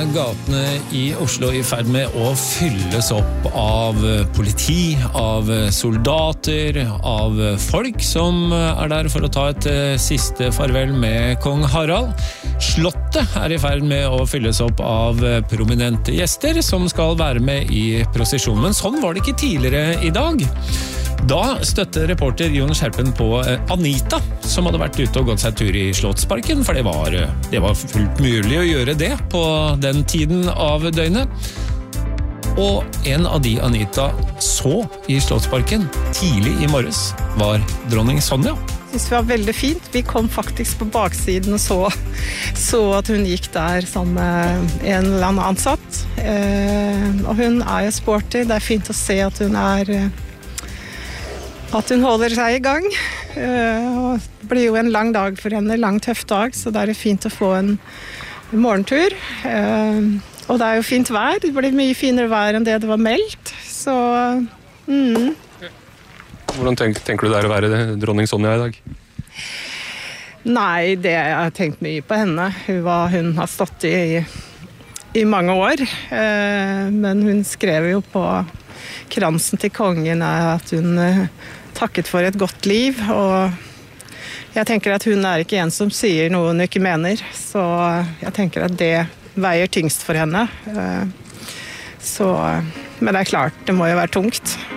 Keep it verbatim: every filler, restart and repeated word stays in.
gatene i Oslo i ferd med å fylles opp av politi, av soldater, av folk som er der for å ta et siste farvel med kong Harald. Slottet er i ferd med å fylles opp av prominente gjester som skal være med i prosesjonen. Men sånn var det ikke tidligere i dag. Da støtte reporter Jon Skjerpen på Anita, som hadde vært ute og gått seg tur i Slottsparken, for det var, det var fullt mulig å gjøre det på den tiden av døgnet. Og en av de Anita så i Slottsparken tidlig i morges var dronning Sonja. Jeg synes det var veldig fint. Vi kom faktisk på baksiden og så, så at hun gikk der sammen med en eller annen ansatt. Eh, og hun er jo sporty. Det er fint å se at hun er... at hun holder seg i gang. Uh, det blir jo en lang dag for henne, en lang tøff dag, så det er fint å få en morgentur. Uh, og det er jo fint vær, det blir mye finere vær enn det det var meldt, så... Mm. Hvordan tenk, tenker du det er å være dronning Sonja i dag? Nei, det, jeg har tenkt mye på henne. Hun, var, hun har stått i, i mange år, uh, men hun skrev jo på kransen til kongen er at hun uh, takket for et godt liv, og jeg tenker at hun er ikke en som sier noe hun ikke mener, så jeg tenker at det veier tyngst for henne. Uh, så, men det er klart, det må jo være tungt.